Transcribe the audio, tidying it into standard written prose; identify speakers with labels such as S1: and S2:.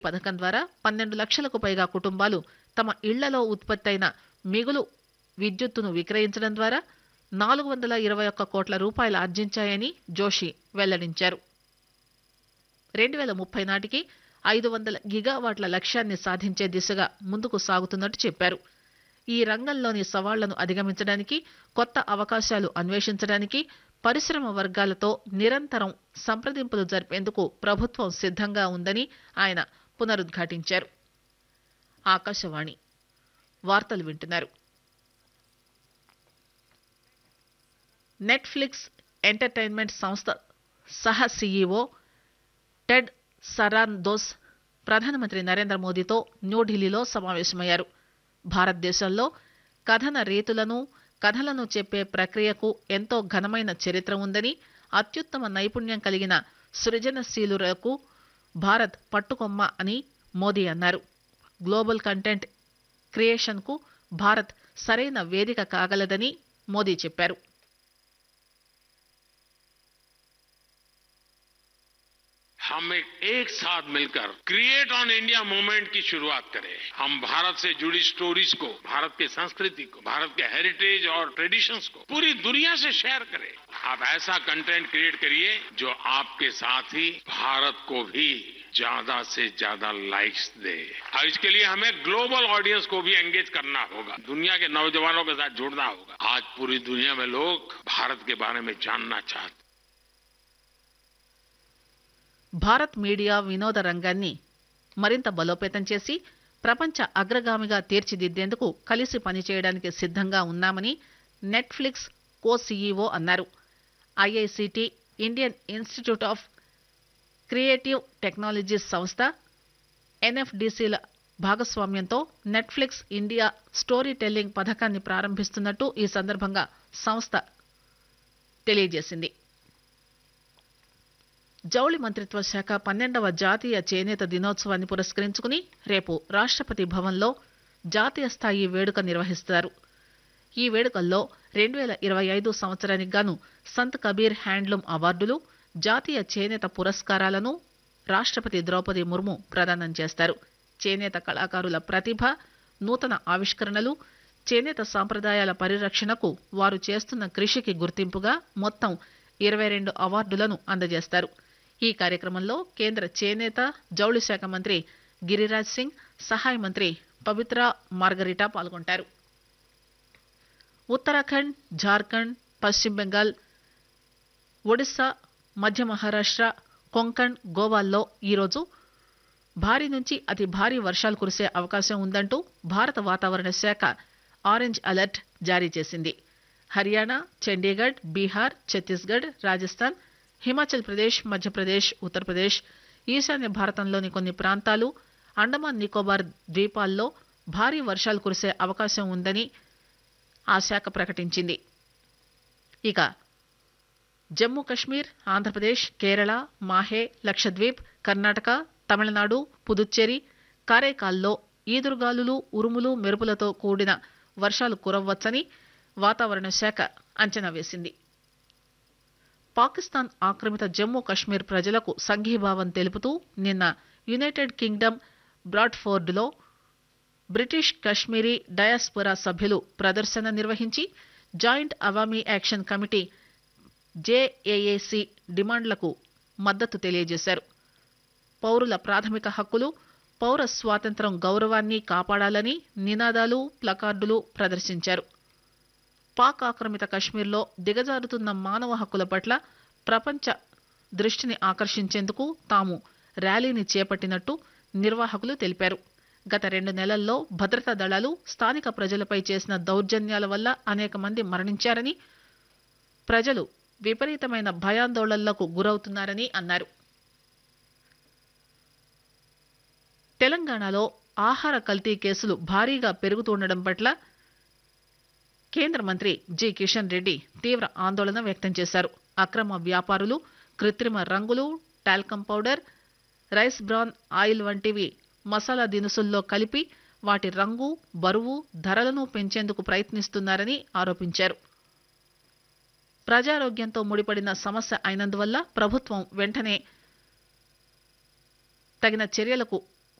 S1: పథకం ద్వారా 12 లక్షలకు పైగా కుటుంబాలు తమ ఇళ్లలో ఉత్పత్తైన మిగులు విద్యుత్తును విక్రయించడం ద్వారా 421 కోట్ల రూపాయలు ఆర్జించాయని జోషి వెల్లడించారు. 2030 నాటికి 500 గిగావాట్ల లక్ష్యాన్ని సాధించే దిశగా ముందుకు సాగుతున్నట్టు చెప్పారు. ఈ రంగంలోని సవాళ్లను అధిగమించడానికి, కొత్త అవకాశాలు అన్వేషించడానికి పరిశ్రమ వర్గాలతో నిరంతరం సంప్రదింపులు జరిపేందుకు ప్రభుత్వం సిద్ధంగా ఉందని ఆయన పునరుద్ఘాటించారు. ఆకాశవాణి వార్తలు వింటున్నారు. నెట్ఫ్లిక్స్ ఎంటర్టైన్మెంట్ సంస్థ సహ సీఈఓ టెడ్ సరాన్దోస్ ప్రధానమంత్రి నరేంద్ర మోదీతో న్యూఢిల్లీలో సమావేశమయ్యారు. భారతదేశంలో కథన రీతులను, కథలను చెప్పే ప్రక్రియకు ఎంతో ఘనమైన చరిత్ర ఉందని, అత్యుత్తమ నైపుణ్యం కలిగిన సృజనశీలులకు భారత్ పట్టుకొమ్మ అని మోదీ అన్నారు. గ్లోబల్ కంటెంట్ క్రియేషన్కు భారత్ సరైన వేదిక కాగలదని మోదీ చెప్పారు.
S2: हम एक साथ मिलकर क्रिएट ऑन इंडिया मूवमेंट की शुरुआत करें. हम भारत से जुड़ी स्टोरीज को, भारत की संस्कृति को, भारत के हेरिटेज और ट्रेडिशंस को पूरी दुनिया से शेयर करें. आप ऐसा कंटेंट क्रिएट करिए जो आपके साथ ही भारत को भी ज्यादा से ज्यादा लाइक्स दे. और इसके लिए हमें ग्लोबल ऑडियंस को भी एंगेज करना होगा. दुनिया के नौजवानों के साथ जुड़ना होगा. आज पूरी दुनिया में लोग भारत के बारे में जानना चाहते.
S1: భారత్ మీడియా వినోద రంగాన్ని మరింత బలోపేతం చేసి ప్రపంచ అగ్రగామిగా తీర్చిదిద్దేందుకు కలిసి పనిచేయడానికి సిద్ధంగా ఉన్నామని నెట్ఫ్లిక్స్ కో సీఈఓ అన్నారు. IICT, Indian institute of creative technologies సంస్థ, ఎన్ఎఫ్డిసిల భాగస్వామ్యంతో నెట్ఫ్లిక్స్ ఇండియా స్టోరీ టెల్లింగ్ పథకాన్ని ప్రారంభిస్తున్నట్టు ఈ సందర్భంగా సంస్థ తెలియజేసింది. జౌళి మంత్రిత్వ శాఖ 12వ జాతీయ చేనేత దినోత్సవాన్ని పురస్కరించుకుని రేపు రాష్ట్రపతి భవన్లో జాతీయ స్థాయి వేడుక నిర్వహిస్తారు. ఈ వేడుకల్లో 2025 సంవత్సరానికి గాను సంత్ కబీర్ హ్యాండ్లూమ్ అవార్డులు, జాతీయ చేనేత పురస్కారాలను రాష్ట్రపతి ద్రౌపది ముర్ము ప్రదానం చేస్తారు. చేనేత కళాకారుల ప్రతిభ, నూతన ఆవిష్కరణలు, చేనేత సాంప్రదాయాల పరిరక్షణకు వారు చేస్తున్న కృషికి గుర్తింపుగా మొత్తం 22 అవార్డులను అందజేస్తారు. ఈ కార్యక్రమంలో కేంద్ర చేనేత, జౌళి శాఖ మంత్రి గిరిరాజ్ సింగ్, సహాయ మంత్రి పవిత్ర మార్గరిటా పాల్గొంటారు. ఉత్తరాఖండ్, జార్ఖండ్, పశ్చిమ బెంగాల్, ఒడిశా, మధ్య మహారాష్ట్ర, కొంకణ్, గోవాల్లో ఈరోజు భారీ నుంచి అతి భారీ వర్షాలు కురిసే అవకాశం ఉందంటూ భారత వాతావరణ శాఖ ఆరెంజ్ అలర్ట్ జారీ చేసింది. హర్యానా, చండీగఢ్, బీహార్, ఛత్తీస్గఢ్, రాజస్థాన్, హిమాచల్ ప్రదేశ్, మధ్యప్రదేశ్, ఉత్తరప్రదేశ్, ఈశాన్య భారతంలోని కొన్ని ప్రాంతాలు, అండమాన్ నికోబార్ ద్వీపాల్లో భారీ వర్షాలు కురిసే అవకాశం ఉందని ఆ శాఖ ప్రకటించింది. ఇక జమ్మూ కశ్మీర్, ఆంధ్రప్రదేశ్, కేరళ, మాహే, లక్షద్వీప్, కర్ణాటక, తమిళనాడు, పుదుచ్చేరి, కారైకాల్లో ఈదురుగాలులు, ఉరుములు, మెరుపులతో కూడిన వర్షాలు కురవ్వచ్చని వాతావరణ శాఖ అంచనా వేసింది. పాకిస్తాన్ ఆక్రమిత జమ్మూ కశ్మీర్ ప్రజలకు సంఘీభావం తెలుపుతూ నిన్న United Kingdom బ్రాడ్ఫోర్డ్లో British Kashmiri diaspora సభ్యులు ప్రదర్శన నిర్వహించి joint Awami action committee JAAC డిమాండ్లకు మద్దతు తెలియజేశారు. పౌరుల ప్రాథమిక హక్కులు, పౌర స్వాతంత్ర్యం, గౌరవాన్ని కాపాడాలని నినాదాలు, ప్లకార్డులు ప్రదర్శించారు. పాక్ ఆక్రమిత కశ్మీర్లో దిగజారుతున్న మానవ హక్కుల పట్ల ప్రపంచ దృష్టిని ఆకర్షించేందుకు తాము ర్యాలీని చేపట్టినట్టు నిర్వాహకులు తెలిపారు. గత 2 నెలల్లో భద్రతా దళాలు స్థానిక ప్రజలపై చేసిన దౌర్జన్యాల వల్ల అనేక మంది మరణించారని, ప్రజలు విపరీతమైన భయాందోళనలకు గురవుతున్నారని అన్నారు. తెలంగాణలో ఆహార కల్తీ కేసులు భారీగా పెరుగుతుండడం పట్ల కేంద్ర మంత్రి జి కిషన్ రెడ్డి తీవ్ర ఆందోళన వ్యక్తం చేశారు. అక్రమ వ్యాపారులు కృత్రిమ రంగులు, talcum powder, rice bran oil వంటివి మసాలా దినుసుల్లో కలిపి వాటి రంగు, బరువు, ధరలను పెంచేందుకు ప్రయత్నిస్తున్నారని ఆరోపించారు. ప్రజారోగ్యంతో ముడిపడిన సమస్య అయినందువల్ల ప్రభుత్వం వెంటనే తగిన చర్యలకు